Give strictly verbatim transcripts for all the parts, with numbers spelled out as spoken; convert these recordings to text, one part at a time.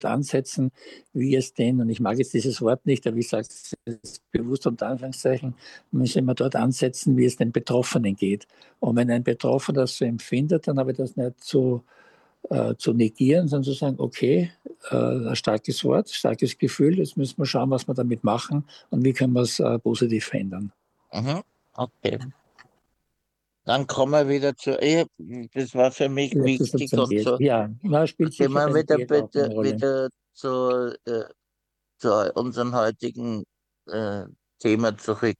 ansetzen, wie es denn, und ich mag jetzt dieses Wort nicht, aber ich sage es bewusst unter Anführungszeichen, müssen wir dort ansetzen, wie es den Betroffenen geht. Und wenn ein Betroffener das so empfindet, dann habe ich das nicht so äh, zu negieren, sondern zu sagen, okay, äh, ein starkes Wort, starkes Gefühl, jetzt müssen wir schauen, was wir damit machen und wie können wir es äh, positiv verändern. Mhm. Okay. Dann kommen wir wieder zu, ich, das war für mich Ja, das wichtig und geht. so. Ja, na, spielt Gehen sicher wir beim wieder Diät auch bitte eine Rolle. wieder zu, äh, zu unserem heutigen äh, Thema zurück.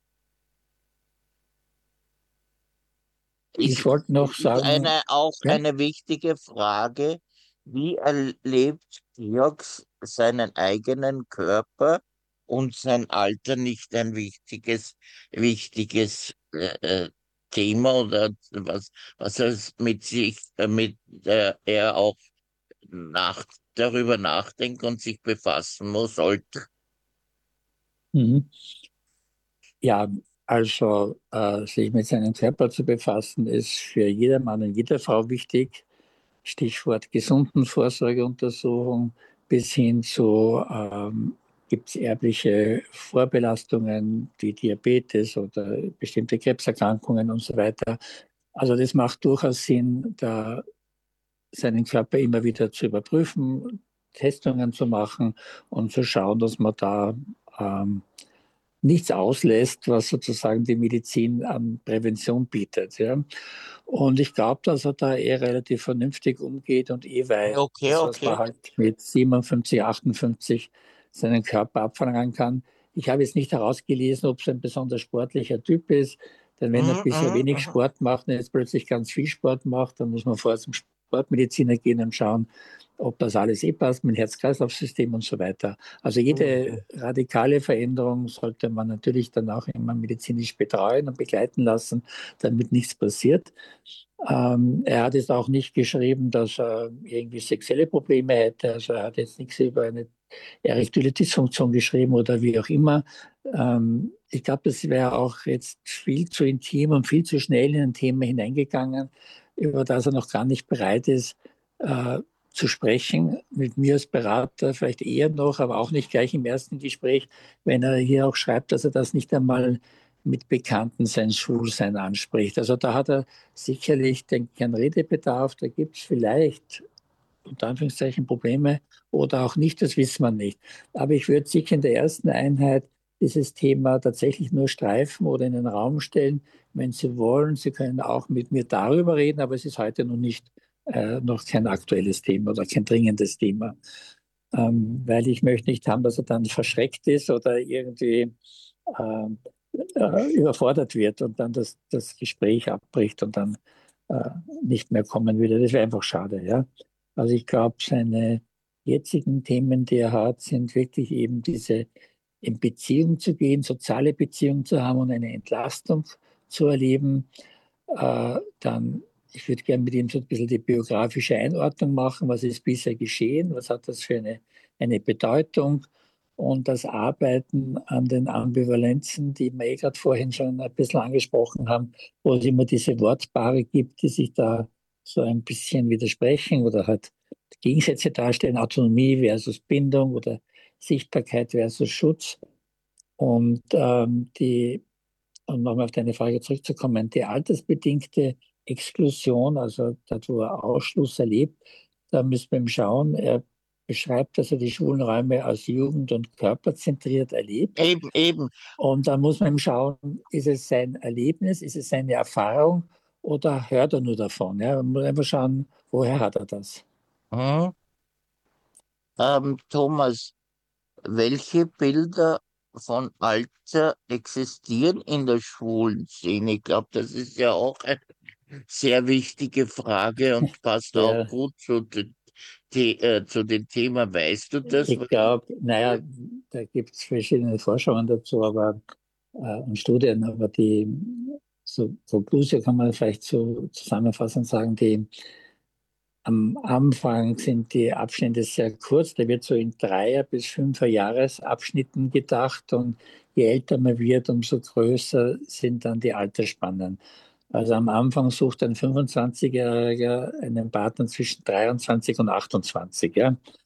Ich Ich, wollte noch sagen, eine, auch ja, eine wichtige Frage, wie erlebt Georg seinen eigenen Körper und sein Alter nicht ein wichtiges, wichtiges äh, äh, Thema oder was, was er mit sich, äh, mit äh, er auch nach, darüber nachdenken und sich befassen muss, sollte. mhm. Ja, also äh, sich mit seinem Körper zu befassen, ist für jedermann und jede Frau wichtig. Stichwort Gesundenvorsorgeuntersuchung bis hin zu ähm, gibt es erbliche Vorbelastungen, wie Diabetes oder bestimmte Krebserkrankungen und so weiter. Also das macht durchaus Sinn, da seinen Körper immer wieder zu überprüfen, Testungen zu machen und zu schauen, dass man da ähm, nichts auslässt, was sozusagen die Medizin an Prävention bietet. Ja. Und ich glaube, dass er da eh relativ vernünftig umgeht und eh weiß, Okay, was man okay. halt mit siebenundfünfzig, achtundfünfzig seinen Körper abverlangen kann. Ich habe jetzt nicht herausgelesen, ob es ein besonders sportlicher Typ ist, denn wenn er Mhm, bisher mhm, wenig mhm. Sport macht und jetzt plötzlich ganz viel Sport macht, dann muss man vorher zum Sportmediziner gehen und schauen, ob das alles eh passt mit Herz-Kreislauf-System und so weiter. Also Mhm. jede radikale Veränderung sollte man natürlich dann auch immer medizinisch betreuen und begleiten lassen, damit nichts passiert. Ähm, er hat jetzt auch nicht geschrieben, dass er irgendwie sexuelle Probleme hätte. Also er hat jetzt nichts über eine erektile Dysfunktion geschrieben oder wie auch immer. Ähm, ich glaube, das wäre auch jetzt viel zu intim und viel zu schnell in ein Thema hineingegangen, über das er noch gar nicht bereit ist, äh, zu sprechen. Mit mir als Berater vielleicht eher noch, aber auch nicht gleich im ersten Gespräch, wenn er hier auch schreibt, dass er das nicht einmal mit Bekannten sein Schwulsein anspricht. Also da hat er sicherlich den keinen Redebedarf, da gibt es vielleicht unter Anführungszeichen Probleme oder auch nicht, das wissen wir nicht. Aber ich würde sicher in der ersten Einheit dieses Thema tatsächlich nur streifen oder in den Raum stellen. Wenn Sie wollen, Sie können auch mit mir darüber reden, aber es ist heute noch nicht äh, noch kein aktuelles Thema oder kein dringendes Thema. Ähm, weil ich möchte nicht haben, dass er dann verschreckt ist oder irgendwie ähm, äh, überfordert wird und dann das, das Gespräch abbricht und dann äh, nicht mehr kommen würde. Das wäre einfach schade, ja. Also ich glaube, seine jetzigen Themen, die er hat, sind wirklich eben diese in Beziehung zu gehen, soziale Beziehung zu haben und eine Entlastung zu erleben. Äh, dann, ich würde gerne mit ihm so ein bisschen die biografische Einordnung machen. Was ist bisher geschehen? Was hat das für eine, eine Bedeutung? Und das Arbeiten an den Ambivalenzen, die wir eh gerade vorhin schon ein bisschen angesprochen haben, wo es immer diese Wortpaare gibt, die sich da so ein bisschen widersprechen oder halt Gegensätze darstellen, Autonomie versus Bindung oder Sichtbarkeit versus Schutz. Und ähm, die, um nochmal auf deine Frage zurückzukommen, die altersbedingte Exklusion, also dort, wo er Ausschluss erlebt, da müssen wir ihm schauen. Er beschreibt, dass er die Schulräume als jugend- und körperzentriert erlebt. Eben, eben. Und da muss man ihm schauen, ist es sein Erlebnis, ist es seine Erfahrung oder hört er nur davon? Ja? Man muss einfach schauen, woher hat er das? Mhm. Ähm, Thomas, welche Bilder von Alter existieren in der schwulen Szene? Ich glaube, das ist ja auch eine sehr wichtige Frage und passt auch Ja, gut zu, den- die, äh, zu dem Thema. Weißt du das? ich glaube, naja, da gibt es verschiedene Forschungen dazu, aber äh, und Studien, aber die so Conclusio kann man vielleicht so zusammenfassend sagen, die am Anfang sind die Abstände sehr kurz, da wird so in Dreier- bis Fünfer-Jahresabschnitten gedacht und je älter man wird, umso größer sind dann die Altersspannen. Also am Anfang sucht ein fünfundzwanzigjähriger-Jähriger einen Partner zwischen dreiundzwanzig und achtundzwanzig. Ja?